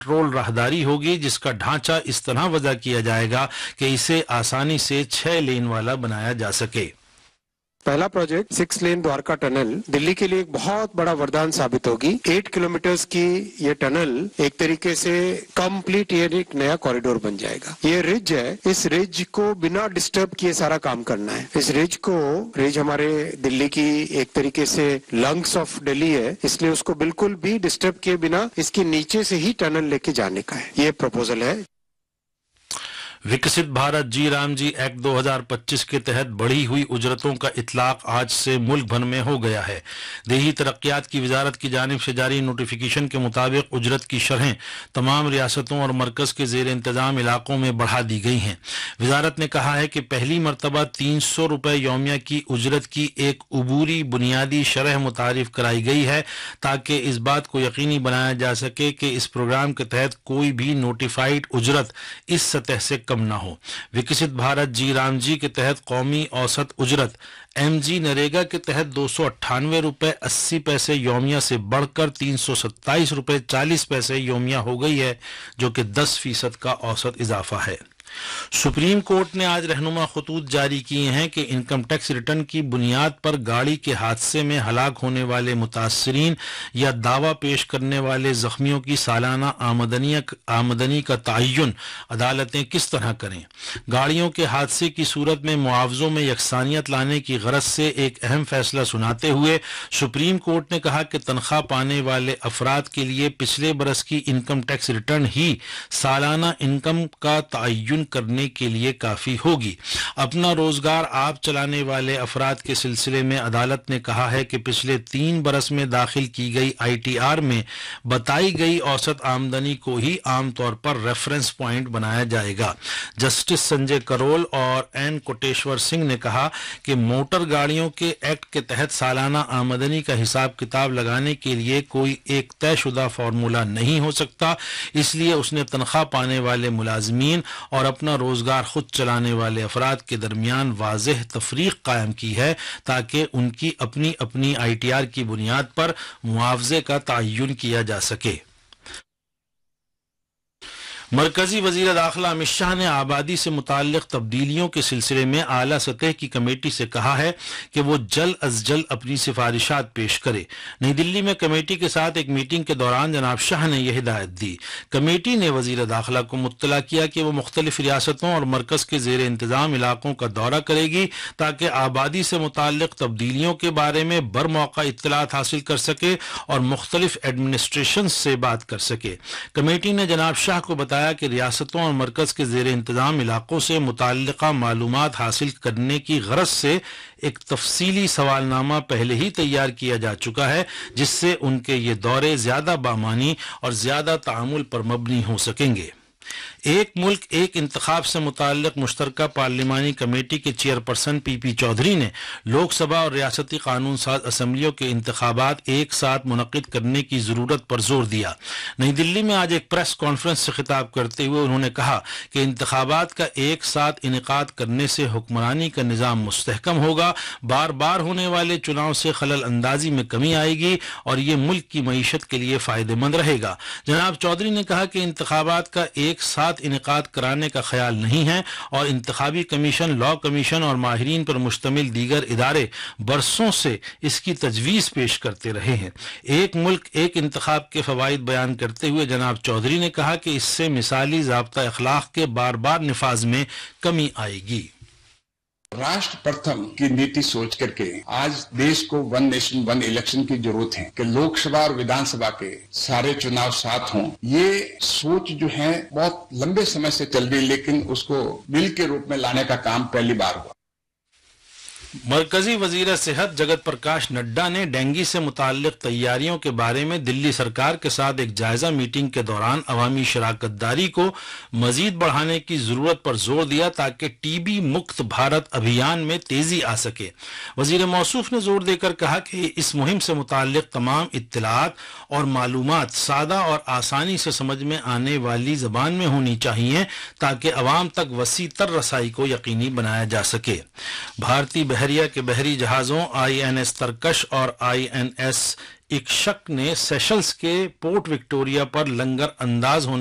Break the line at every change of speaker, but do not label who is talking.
Petrol राहदारी होगी, जिसका ढांचा इस तरह वजह किया जाएगा कि इसे आसानी से 6 लेन वाला बनाया जा सके।
पहला प्रोजेक्ट 6 लेन द्वारका टनल दिल्ली के लिए एक बहुत बड़ा वरदान साबित होगी। 8 किलोमीटर्स की ये टनल एक तरीके से कंप्लीट ये एक नया कॉरिडोर बन जाएगा। ये रिज है, इस रिज को बिना डिस्टर्ब किए सारा काम करना है। इस रिज हमारे दिल्ली की एक तरीके से लंग्स ऑफ दिल्ली है, इसलिए उसको बिल्कुल भी डिस्टर्ब किए बिना इसके नीचे से ही टनल लेके जाने का है, ये प्रपोजल है।
विकसित भारत जी राम जी एक्ट 2025 के तहत बढ़ी हुई उजरतों का इतलाक आज से मुल्क भर में हो गया है। देही तरक्यात की वजारत की जानिब से जारी नोटिफिकेशन के मुताबिक उजरत की शरहें तमाम रियासतों और मरकज के जेर इंतजाम इलाकों में बढ़ा दी गई हैं। वजारत ने कहा है कि पहली मरतबा 300 रुपये यौमिया की उजरत की एक उबूरी बुनियादी शरह मुतारिफ कराई गई है, ताकि इस बात को यकीनी बनाया जा सके कि इस प्रोग्राम के तहत कोई भी नोटिफाइड उजरत इस सतह से कम न हो। विकसित भारत जी राम जी के तहत कौमी औसत उजरत MG नरेगा के तहत 298 रुपये 80 पैसे यौमिया से बढ़कर 327 रुपये 40 पैसे यौमिया हो गई है, जो कि 10% का औसत इजाफा है। सुप्रीम कोर्ट ने आज रहनुमा खतूत जारी किए हैं कि इनकम टैक्स रिटर्न की बुनियाद पर गाड़ी के हादसे में हलाक होने वाले मुतासरीन या दावा पेश करने वाले जख्मियों की सालाना आमदनी का तयन अदालतें किस तरह करें। गाड़ियों के हादसे की सूरत में मुआवजों में यकसानियत लाने की गरज से एक अहम फैसला सुनाते हुए सुप्रीम कोर्ट ने कहा कि तनख्वाह पाने वाले अफराद के लिए पिछले बरस की इनकम टैक्स रिटर्न ही सालाना इनकम का तयन करने के लिए काफी होगी। अपना रोजगार आप चलाने वाले अफराद के सिलसिले में अदालत ने कहा है कि पिछले 3 बरस में दाखिल की गई ITR में बताई गई औसत आमदनी को ही आमतौर पर रेफरेंस पॉइंट बनाया जाएगा। जस्टिस संजय करोल और एन कोटेश्वर सिंह ने कहा कि मोटर गाड़ियों के एक्ट के तहत सालाना आमदनी का हिसाब किताब लगाने के लिए कोई एक तयशुदा फार्मूला नहीं हो सकता, इसलिए उसने तनख्वाह पाने वाले मुलाजमीन और अपना रोजगार खुद चलाने वाले अफराद के दरमियान वाज़ेह तफरीक कायम की है, ताकि उनकी अपनी अपनी ITR की बुनियाद पर मुआवजे का तयन किया जा सके। मरकजी वजीर दाखिला अमित शाह ने आबादी से मुताल्लिक तब्दीलियों के सिलसिले में आला सतह की कमेटी से कहा है कि वो जल्द अज जल्द अपनी सिफारिशात पेश करे। नई दिल्ली में कमेटी के साथ एक मीटिंग के दौरान जनाब शाह ने यह हिदायत दी। कमेटी ने वजीर दाखिला को मुत्तला किया कि वो मुख्तलिफ रियासतों और मरकज के जेर इंतजाम इलाकों का दौरा करेगी, ताकि आबादी से मुताल्लिक तब्दीलियों के बारे में बरमौका इत्तलात हासिल कर सके और मुख्तलिफ एडमिनिस्ट्रेशन से बात कर सके। कमेटी ने जनाब शाह को बताया कि रियासतों और मरकज के जेर इंतजाम इलाकों से मुताल्लिका मालूमात हासिल करने की गरज से एक तफसीली सवालनामा पहले ही तैयार किया जा चुका है, जिससे उनके ये दौरे ज्यादा बामानी और ज्यादा तामुल पर मबनी हो सकेंगे। एक मुल्क एक इंतखाब से मुताल्लिक मुश्तरका पार्लिमानी कमेटी के चेयरपर्सन PP चौधरी ने लोकसभा और रियासती कानून साज असम्बलियों के इंतखाबात एक साथ मुनक्किद करने की ज़रूरत पर जोर दिया। नई दिल्ली में आज एक प्रेस कॉन्फ्रेंस से खिताब करते हुए उन्होंने कहा कि इंतखाबात का एक साथ इनेकाद करने से हुक्मरानी का निज़ाम मुस्तहकम होगा, बार बार होने वाले चुनाव से खलल अंदाजी में कमी आएगी और ये मुल्क की मईशत के लिए फ़ायदेमंद रहेगा। जनाब चौधरी ने कहा कि इंतखाबात का एक साथ इनेकाद कराने का ख्याल नहीं है और इंतखाबी कमीशन, लॉ कमीशन और माहिरीन पर मुश्तमिल दीगर इदारे बरसों से इसकी तजवीज़ पेश करते रहे हैं। एक मुल्क एक इंतखाब के फवाइद बयान करते हुए जनाब चौधरी ने कहा कि इससे मिसाली ज़ाब्ता अखलाक के बार बार निफाज में कमी आएगी।
राष्ट्र प्रथम की नीति सोच करके आज देश को 1 नेशन 1 इलेक्शन की जरूरत है कि लोकसभा और विधानसभा के सारे चुनाव साथ हों। ये सोच जो है बहुत लंबे समय से चल रही, लेकिन उसको बिल के रूप में लाने का काम पहली बार हुआ।
मरकजी वजीर सेहत जगत प्रकाश नड्डा ने डेंगू से मुताल्लिक तैयारियों के बारे में दिल्ली सरकार के साथ एक जायजा मीटिंग के दौरान अवामी शराकतदारी को मजीद बढ़ाने की जरूरत पर जोर दिया, ताकि TB मुक्त भारत अभियान में तेजी आ सके। वजीर मौसूफ ने जोर देकर कहा कि इस मुहिम से मुताल्लिक तमाम इत्तलात और मालूमात सादा और आसानी से समझ में आने वाली जबान में होनी चाहिए, ताकि अवाम तक वसी तर रसाई को यकीनी बनाया जा सके। भारतीय बहरिया के बहरी जहाज़ों INS तरकश और INS ایک شخص نے سیشلز کے پورٹ وکٹوریا پر لنگر انداز ہونے